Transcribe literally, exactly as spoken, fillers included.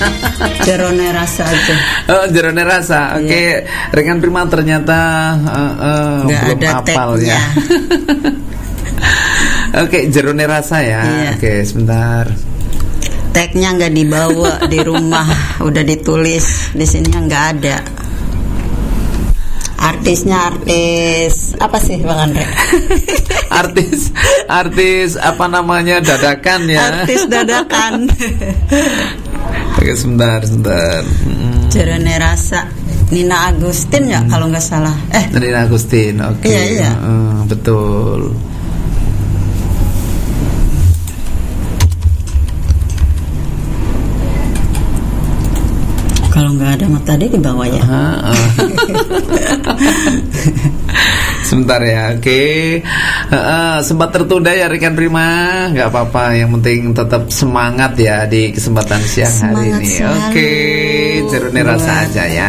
Jerone rasa aja. Oh, jerone rasa. Oke, okay. Iya. Rekan Prima ternyata uh, uh, belum hafal ya. Oke, okay, jerone rasa ya. Iya. Oke, okay, sebentar. Tagnya nggak dibawa di rumah, udah ditulis di sini nggak ada. Artisnya artis apa sih Bang Andre? artis artis apa namanya dadakan ya? Artis dadakan. Oke, sebentar, sebentar. Mm. Jerone rasa Nina Agustin ya hmm. kalau nggak salah. Eh, Nina Agustin, oke. Okay. Iya, iya. Uh, betul. Kalau nggak ada mata tadi di bawah ya. Uh, uh. Sebentar ya, oke. Okay. Uh, uh, sempat tertunda ya rekan Prima, nggak apa-apa. Yang penting tetap semangat ya di kesempatan siang semangat hari ini. Oke, okay. Jerone rasa aja ya.